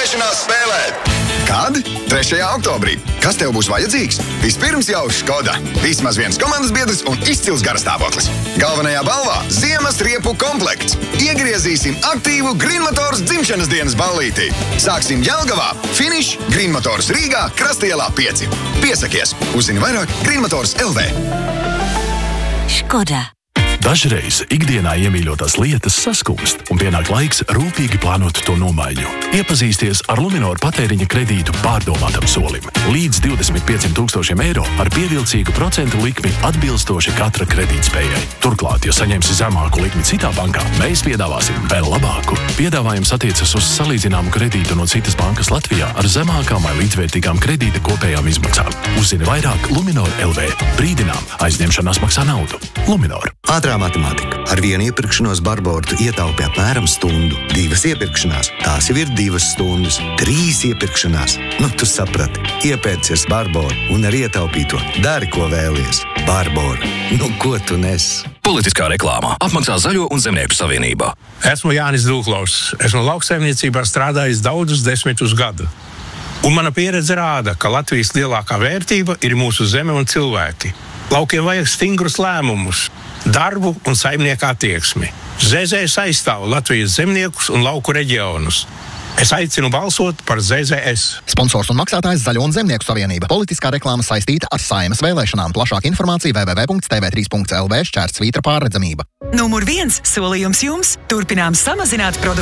vēlēšanās spēlēt. Kad? 3. oktobrī. Kas tev būs vajadzīgs? Vispirms jau Škoda. Vismaz viens komandas biedrs un izcils garastāvoklis. Galvenajā balvā ziemas riepu komplekts. Iegriezīsim aktīvu Green Motors dzimšanas dienas ballītī. Sāksim Jelgavā, finiš Green Motors Rīgā, Krastielā 5. Piesakies! Uzzini vairāk Green Motors LV. Škoda. Dažreiz ikdienā iemīļotās lietas saskumst, un pienāk laiks rūpīgi plānot to nomaiņu. Iepazīsties ar Luminor patēriņa kredītu pārdomātam solim. Līdz 25 000 eiro ar pievilcīgu procentu likmi atbilstoši katra kredītspējai. Turklāt, ja saņemsi zemāku likmi citā bankā, mēs piedāvāsim vēl labāku. Piedāvājums attiecas uz salīdzināmu kredītu no citas bankas Latvijā ar zemākām vai līdzvērtīgām kredīta kopējām izmaksām. Uzzini vairāk Luminor LV. Brīdinām, aizņemšanās maksā naudu. Luminor. Ātrā matemātika. Ar vienu iepirkšanos Barboru tu ietaupi apmēram stundu. 2 iepirkšanās, tās jau ir 2 stundas. 3 iepirkšanās, tu saprati. Iepērcies Barboru un ar ietaupīto dari, ko vēlies. Barboru, ko tu nes? Politiskā reklāmā apmaksā Zaļo un Zemnieku savienībā. Esmu Jānis Dūklaus. Esmu lauksaimniecībā strādājis daudzus desmitus gadu. Un mana pieredze rāda, ka Latvijas lielākā vērtība ir mūsu zeme un cilvēki. Laukiem vajag stingrus lēmumus, darbu un saimnieku attieksmi. ZZS aizstāv Latvijas zemniekus un lauku reģionus. Es aicinu balsot par ZZS. Sponsors un maksātājs Zaļo un Zemnieku savienība. Politiskā reklāma saistīta ar Saeimas vēlēšanām. Plašāka informācija www.tv3.lv/pārredzamība. Numur 1 solījums jums. Turpinām samazināt produktu